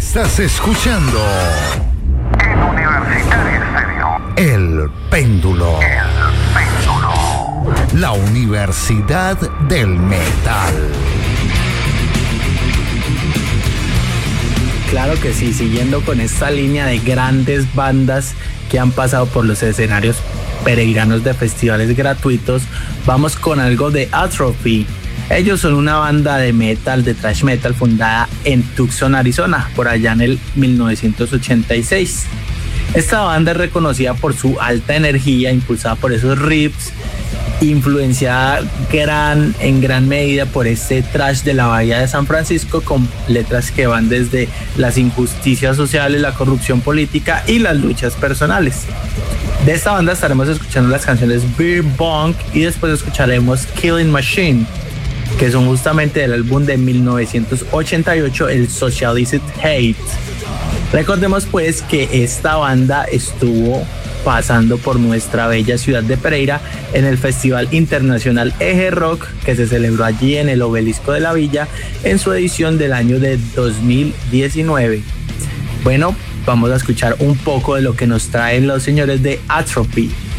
Estás escuchando En Universitario Estéreo. El Péndulo. El Péndulo. La Universidad del Metal. Claro que sí, siguiendo con esta línea de grandes bandas que han pasado por los escenarios peregrinos de festivales gratuitos, vamos con algo de Atrophy. Ellos son una banda de metal, de thrash metal, fundada en Tucson, Arizona, por allá en el 1986. Esta banda es reconocida por su alta energía, impulsada por esos riffs, influenciada en gran medida por este thrash de la Bahía de San Francisco, con letras que van desde las injusticias sociales, la corrupción política y las luchas personales. De esta banda estaremos escuchando las canciones Beer Bong y después escucharemos Killing Machine, que son justamente del álbum de 1988, el Socialistic Hate. Recordemos pues que esta banda estuvo pasando por nuestra bella ciudad de Pereira en el Festival Internacional Eje Rock, que se celebró allí en el Obelisco de la Villa en su edición del año de 2019. Bueno, vamos a escuchar un poco de lo que nos traen los señores de Atrophy.